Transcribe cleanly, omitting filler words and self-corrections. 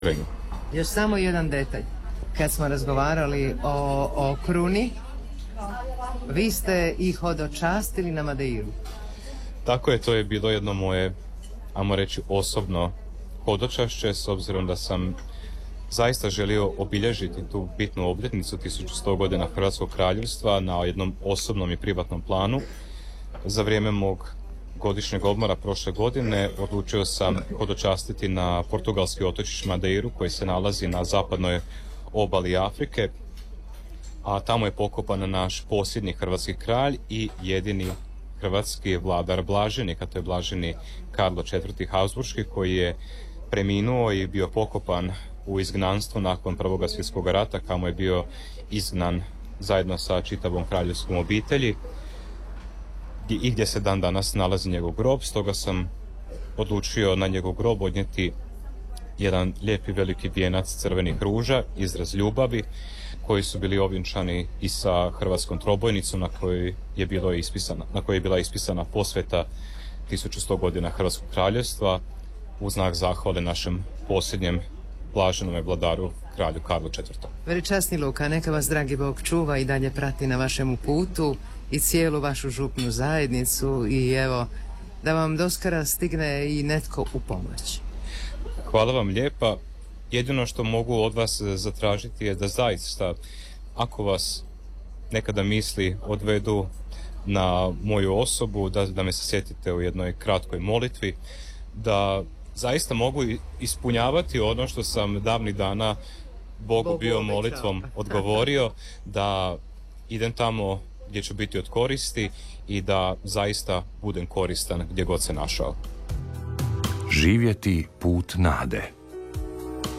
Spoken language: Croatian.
Još samo jedan detalj. Kad smo razgovarali o kruni, vi ste ih hodočastili na Madeiru. Tako je, to je bilo jedno moje, ajmo reći, osobno hodočašće, s obzirom da sam zaista želio obilježiti tu bitnu obljetnicu 1100 godina Hrvatskog kraljevstva na jednom osobnom i privatnom planu. Za vrijeme mog godišnjeg odmora prošle godine odlučio sam hodočastiti na portugalski otočić Madeiru koji se nalazi na zapadnoj obali Afrike, a tamo je pokopan naš posljednji hrvatski kralj i jedini hrvatski vladar blaženik, a to je blaženi Karlo IV. Habsburški, koji je preminuo i bio pokopan u izgnanstvu nakon Prvog svjetskog rata, kamo je bio izgnan zajedno sa čitavom kraljevskom obitelji i gdje se dan danas nalazi njegov grob. Stoga sam odlučio na njegov grob odnijeti jedan lijepi veliki vijenac crvenih ruža, izraz ljubavi, koji su bili ovjenčani i sa hrvatskom trobojnicom na kojoj je bila ispisana posveta 1100 godina Hrvatskog kraljevstva u znak zahvale našem posljednjem blaženome vladaru, kralju Karlu IV. Veličasni Luka, neka vas dragi Bog čuva i dalje prati na vašemu putu i cijelu vašu župnu zajednicu i evo, da vam doskora stigne i netko u pomoć. Hvala vam lijepa. Jedino što mogu od vas zatražiti je da zaista, ako vas nekada misli odvedu na moju osobu, da me se sjetite u jednoj kratkoj molitvi, da zaista mogu ispunjavati ono što sam davnih dana Bogu bio molitvom odgovorio, da idem tamo gdje ću biti od koristi i da zaista budem koristan gdje god se našao. Živjeti put nade.